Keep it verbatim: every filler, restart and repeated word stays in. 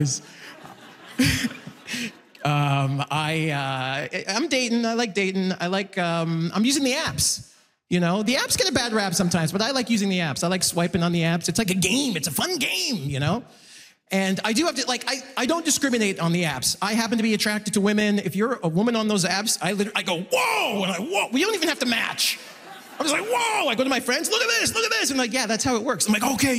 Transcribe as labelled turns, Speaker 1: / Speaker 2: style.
Speaker 1: um, I, uh, I'm dating, I like dating, I like, um, I'm using the apps. You know, the apps get a bad rap sometimes, but I like using the apps. I like swiping on the apps. It's like a game, it's a fun game, you know? And I do have to, like, I, I don't discriminate on the apps. I happen to be attracted to women. If you're a woman on those apps, I literally, I go, whoa, and I, whoa, we don't even have to match. I was like, whoa, I go to my friends, look at this, look at this. And like, yeah, that's how it works. I'm like, okay,